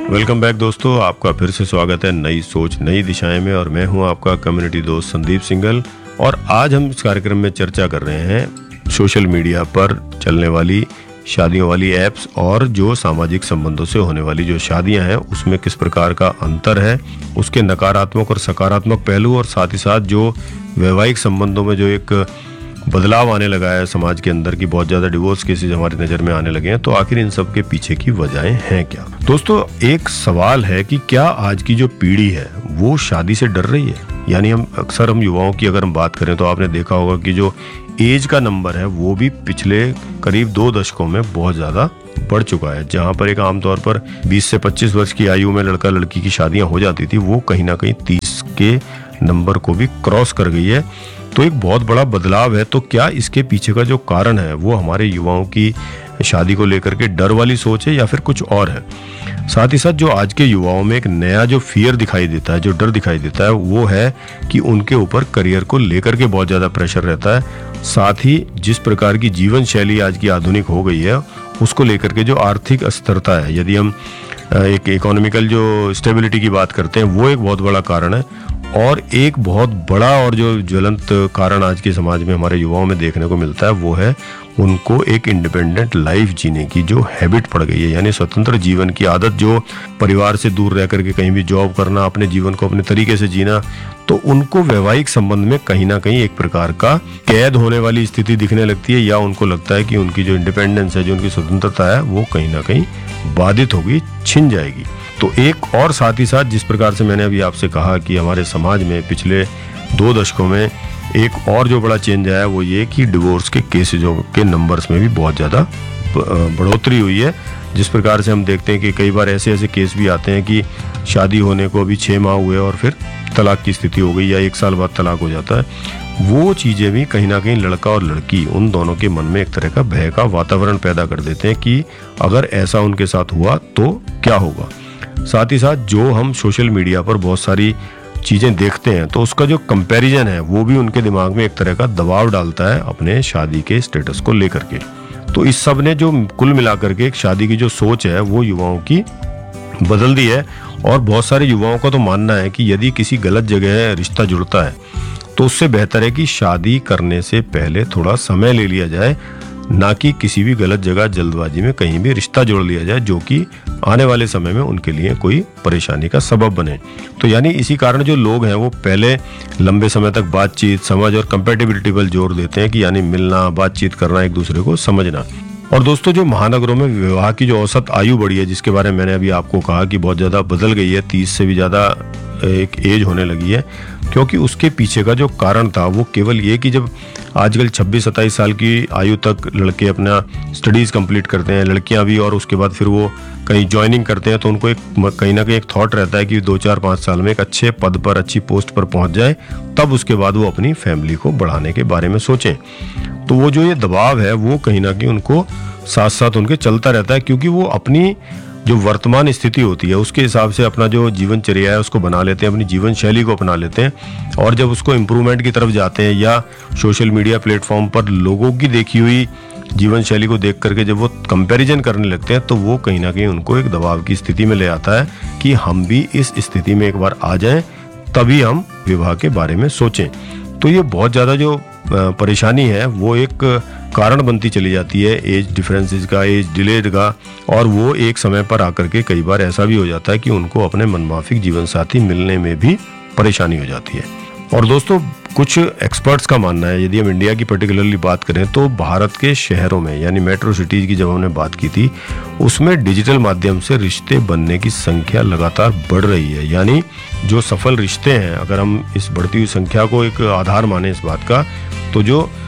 Welcome back दोस्तों, आपका फिर से स्वागत है नई सोच नई दिशाएं में। और मैं हूं आपका कम्युनिटी दोस्त संदीप सिंघल। और आज हम इस कार्यक्रम में चर्चा कर रहे हैं सोशल मीडिया पर चलने वाली शादियों वाली ऐप्स और जो सामाजिक संबंधों से होने वाली जो शादियां हैं उसमें किस प्रकार का अंतर है, उसके नकारात्मक और सकारात्मक पहलू, और साथ ही साथ जो वैवाहिक संबंधों में जो एक बदलाव आने लगा है समाज के अंदर की बहुत ज्यादा डिवोर्स केसेस हमारी नजर में आने लगे हैं। तो आखिर इन सब के पीछे की वजहें हैं क्या? दोस्तों, एक सवाल है कि क्या आज की जो पीढ़ी है वो शादी से डर रही है? यानी हम युवाओं की अगर हम बात करें तो आपने देखा होगा कि जो एज का नंबर है वो भी पिछले करीब 2 दशकों में बहुत ज्यादा बढ़ चुका है। जहां पर एक आमतौर पर 20 से 25 वर्ष की आयु में लड़का लड़की की शादियां हो जाती थी, वो कहीं ना कहीं 30 के नंबर को भी क्रॉस कर गई है। तो एक बहुत बड़ा बदलाव है। तो क्या इसके पीछे का जो कारण है वो हमारे युवाओं की शादी को लेकर के डर वाली सोच है या फिर कुछ और है? साथ ही साथ जो आज के युवाओं में एक नया जो फियर दिखाई देता है, जो डर दिखाई देता है, वो है कि उनके ऊपर करियर को लेकर के बहुत ज्यादा प्रेशर रहता है। साथ ही जिस प्रकार की जीवन शैली आज की आधुनिक हो गई है उसको लेकर के जो आर्थिक अस्थिरता है, यदि हम एक इकोनॉमिकल जो स्टेबिलिटी की बात करते हैं, वो एक बहुत बड़ा कारण है। और एक बहुत बड़ा और जो ज्वलंत कारण आज के समाज में हमारे युवाओं में देखने को मिलता है वो है उनको एक इंडिपेंडेंट लाइफ जीने की जो हैबिट पड़ गई है, यानी स्वतंत्र जीवन की आदत, जो परिवार से दूर रह करके कहीं भी जॉब करना, अपने जीवन को अपने तरीके से जीना। तो उनको वैवाहिक संबंध में कहीं ना कहीं एक प्रकार का कैद होने वाली स्थिति दिखने लगती है, या उनको लगता है कि उनकी जो इंडिपेंडेंस है, जो उनकी स्वतंत्रता है, वो कहीं ना कहीं बाधित होगी, छिन जाएगी। तो एक और साथ ही साथ जिस प्रकार से मैंने अभी आपसे कहा कि हमारे समाज में पिछले 2 दशकों में एक और जो बड़ा चेंज आया है वो ये कि डिवोर्स के केसेजों के नंबर्स में भी बहुत ज़्यादा बढ़ोतरी हुई है। जिस प्रकार से हम देखते हैं कि कई बार ऐसे ऐसे केस भी आते हैं कि शादी होने को अभी 6 माह हुए और फिर तलाक की स्थिति हो गई, या 1 साल बाद तलाक हो जाता है। वो चीज़ें भी कहीं ना कहीं लड़का और लड़की उन दोनों के मन में एक तरह का भय का वातावरण पैदा कर देते हैं कि अगर ऐसा उनके साथ हुआ तो क्या होगा। साथ ही साथ जो हम सोशल मीडिया पर बहुत सारी चीजें देखते हैं तो उसका जो कंपैरिजन है वो भी उनके दिमाग में एक तरह का दबाव डालता है अपने शादी के स्टेटस को लेकर के। तो इस सब ने जो कुल मिलाकर के एक शादी की जो सोच है वो युवाओं की बदल दी है। और बहुत सारे युवाओं का तो मानना है कि यदि किसी गलत जगह रिश्ता जुड़ता है तो उससे बेहतर है कि शादी करने से पहले थोड़ा समय ले लिया जाए, ना कि किसी भी गलत जगह जल्दबाजी में कहीं भी रिश्ता जोड़ लिया जाए जो कि आने वाले समय में उनके लिए कोई परेशानी का सबब बने। तो यानी इसी कारण जो लोग हैं वो पहले लंबे समय तक बातचीत, समझ और कंपेटिबिलिटी पर जोर देते हैं कि यानी मिलना, बातचीत करना, एक दूसरे को समझना। और दोस्तों, जो महानगरों में विवाह की जो औसत आयु बढ़ी है, जिसके बारे में मैंने अभी आपको कहा कि बहुत ज़्यादा बदल गई है, 30 से भी ज़्यादा एक एज होने लगी है, क्योंकि उसके पीछे का जो कारण था वो केवल ये कि जब आजकल 26-27 साल की आयु तक लड़के अपना स्टडीज़ कंप्लीट करते हैं, लड़कियां भी, और उसके बाद फिर वो कहीं ज्वाइनिंग करते हैं, तो उनको एक कहीं ना कहीं एक थॉट रहता है कि 2-4-5 साल में एक अच्छे पद पर, अच्छी पोस्ट पर पहुंच जाए, तब उसके बाद वो अपनी फैमिली को बढ़ाने के बारे में सोचें। तो वो जो ये दबाव है वो कहीं ना कहीं उनको साथ साथ उनके चलता रहता है, क्योंकि वो अपनी जो वर्तमान स्थिति होती है उसके हिसाब से अपना जो जीवनचर्या है उसको बना लेते हैं, अपनी जीवन शैली को अपना लेते हैं। और जब उसको इम्प्रूवमेंट की तरफ जाते हैं या सोशल मीडिया प्लेटफॉर्म पर लोगों की देखी हुई जीवन शैली को देख करके जब वो कंपैरिजन करने लगते हैं, तो वो कहीं ना कहीं उनको एक दबाव की स्थिति में ले आता है कि हम भी इस स्थिति में एक बार आ जाएं, तभी हम विवाह के बारे में सोचें। तो ये बहुत ज़्यादा जो परेशानी है वो एक कारण बनती चली जाती है एज डिफरेंसेस का, एज डिलेड का। और वो एक समय पर आकर के कई बार ऐसा भी हो जाता है कि उनको अपने मनमाफिक जीवन साथी मिलने में भी परेशानी हो जाती है। और दोस्तों, कुछ एक्सपर्ट्स का मानना है, यदि हम इंडिया की पर्टिकुलरली बात करें तो भारत के शहरों में, यानी मेट्रो सिटीज की जब हमने बात की थी, उसमें डिजिटल माध्यम से रिश्ते बनने की संख्या लगातार बढ़ रही है। यानी जो सफल रिश्ते हैं, अगर हम इस बढ़ती हुई संख्या को एक आधार माने इस बात का, तो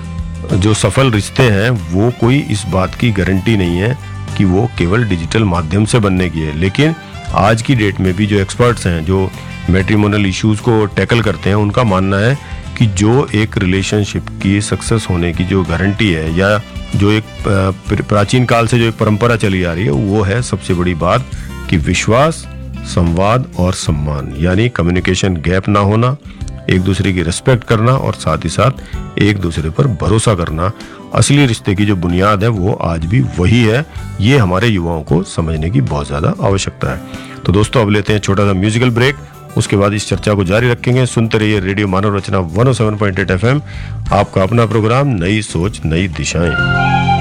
जो सफल रिश्ते हैं वो कोई इस बात की गारंटी नहीं है कि वो केवल डिजिटल माध्यम से बनने की है। लेकिन आज की डेट में भी जो एक्सपर्ट्स हैं, जो मैट्रिमोनियल इश्यूज को टैकल करते हैं, उनका मानना है कि जो एक रिलेशनशिप की सक्सेस होने की जो गारंटी है, या जो एक प्राचीन काल से जो एक परंपरा चली आ रही है, वो है सबसे बड़ी बात कि विश्वास, संवाद और सम्मान, यानी कम्युनिकेशन गैप ना होना, एक दूसरे की रिस्पेक्ट करना, और साथ ही साथ एक दूसरे पर भरोसा करना, असली रिश्ते की जो बुनियाद है वो आज भी वही है। ये हमारे युवाओं को समझने की बहुत ज्यादा आवश्यकता है। तो दोस्तों अब लेते हैं छोटा सा म्यूजिकल ब्रेक, उसके बाद इस चर्चा को जारी रखेंगे। सुनते रहिए रेडियो मानव रचना 107.8 FM, आपका अपना प्रोग्राम नई सोच नई दिशाएं।